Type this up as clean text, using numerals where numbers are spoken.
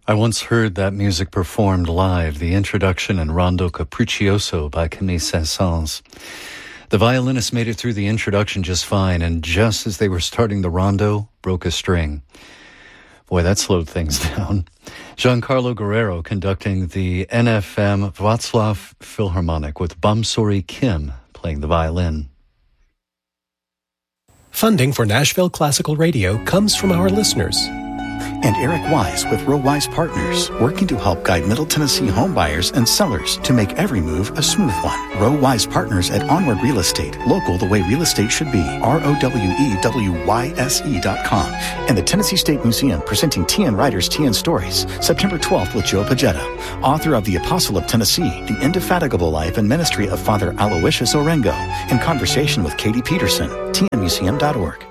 I once heard that music performed live, the introduction in Rondo Capriccioso by Camille Saint-Saëns. The violinist made it through the introduction just fine, and just as they were starting the rondo, broke a string. Boy, that slowed things down. Giancarlo Guerrero conducting the NFM Wrocław Philharmonic with Bamsori Kim playing the violin. Funding for Nashville Classical Radio comes from our listeners. And Eric Wise with Row Wise Partners, working to help guide Middle Tennessee home buyers and sellers to make every move a smooth one. Row Wise Partners at Onward Real Estate, local the way real estate should be. ROWEWYSE.com. And the Tennessee State Museum presenting T.N. Writer's T.N. Stories, September 12th with Joe Pagetta, author of The Apostle of Tennessee, The Indefatigable Life and Ministry of Father Aloysius Orengo, in conversation with Katie Peterson, tnmuseum.org.